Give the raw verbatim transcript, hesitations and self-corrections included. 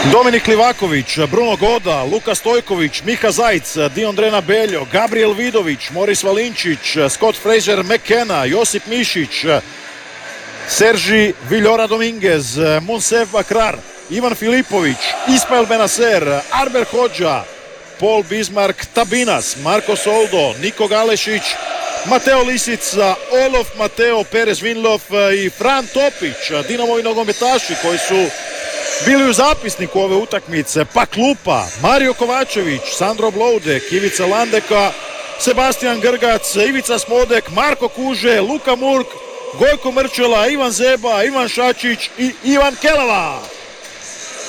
Dominik Livaković, Bruno Goda, Luka Stojković, Miha Zajc, Diondrena Beljo, Gabriel Vidović, Moris Valinčić, Scott Fraser McKenna, Josip Mišić, Serži Viljora Dominguez, Monsef Bakrar, Ivan Filipović, Ismail Benacer, Arber Hodža, Paul Bismarck Tabinas, Marko Soldo, Niko Galešić, Mateo Lisica, Olof Mateo Perez Vinlov i Fran Topić, Dinamovi nogometaši koji su bili u zapisniku ove utakmice, pa klupa, Mario Kovačević, Sandro Bloudek, Ivica Landeka, Sebastian Grgac, Ivica Smodek, Marko Kuže, Luka Murk, Gojko Mrčela, Ivan Zeba, Ivan Šačić i Ivan Kelava.